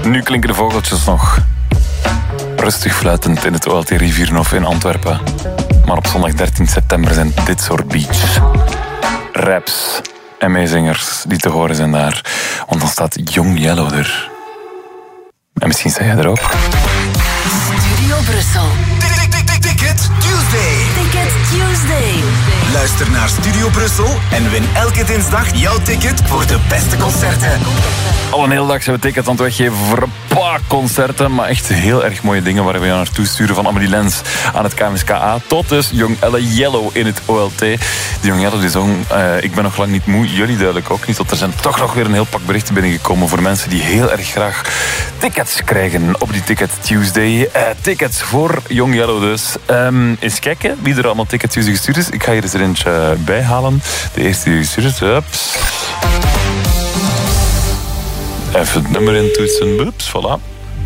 Nu klinken de vogeltjes nog rustig fluitend in het OLT Rivierenhof in Antwerpen. Maar op zondag 13 september zijn dit soort beats, raps en meezingers die te horen zijn daar. Want dan staat Young Yellow er. En misschien sta jij er ook. Studio Brussel. Ticket Tuesday. Ticket Tuesday. Luister naar Studio Brussel en win elke dinsdag jouw ticket voor de beste concerten. Al een hele dag zijn we tickets aan het weggeven voor een paar concerten. Maar echt heel erg mooie dingen waar we jou naartoe sturen. Van Amelie Lens aan het KMSKA tot dus Young Yellow in het OLT. Die Young Yellow die zong ik ben nog lang niet moe. Jullie duidelijk ook niet. Want er zijn toch nog weer een heel pak berichten binnengekomen voor mensen die heel erg graag tickets krijgen op die Ticket Tuesday. Tickets voor Young Yellow dus. Eens kijken wie er allemaal Ticket Tuesday gestuurd is. Ik ga hier eens er eentje bijhalen. De eerste die gestuurd is. Ups. Even het nummer intoetsen. Ups, voilà.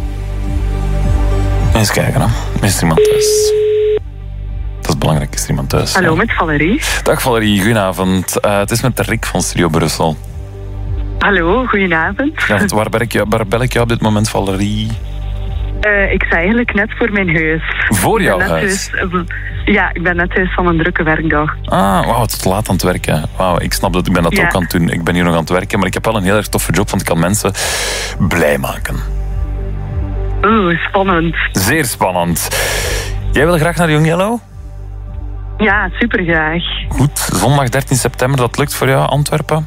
Eens kijken, hè. Is er iemand thuis? Dat is belangrijk, is er iemand thuis? Hallo, met Valerie. Dag Valerie, goedenavond. Het is met Rick van Studio Brussel. Hallo, goedenavond. Ja, waar bel ik jou op dit moment, Valerie? Ik sta eigenlijk net voor mijn huis. Voor jouw huis? Ja, ik ben net thuis van een drukke werkdag. Ah, wauw, tot laat aan het werken. Wauw, ik snap dat, ik ben dat ook aan het doen. Ik ben hier nog aan het werken, maar ik heb wel een heel erg toffe job, want ik kan mensen blij maken. Oeh, spannend. Zeer spannend. Jij wil graag naar Young Yellow? Ja, super graag. Goed, zondag 13 september, dat lukt voor jou, Antwerpen?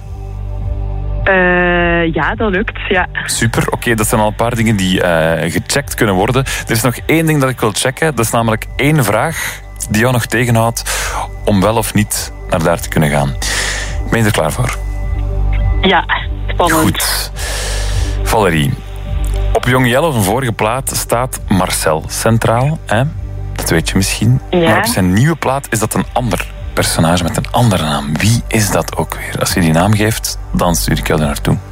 Ja, dat lukt, ja. Super, oké, dat zijn al een paar dingen die gecheckt kunnen worden. Er is nog één ding dat ik wil checken. Dat is namelijk één vraag die jou nog tegenhoudt om wel of niet naar daar te kunnen gaan. Ben je er klaar voor? Ja, spannend. Goed. Valerie, op Young Yellow van vorige plaat staat Marcel centraal. Hè? Dat weet je misschien. Ja. Maar op zijn nieuwe plaat is dat een ander personage met een andere naam. Wie is dat ook weer? Als je die naam geeft, dan stuur ik jou er naartoe.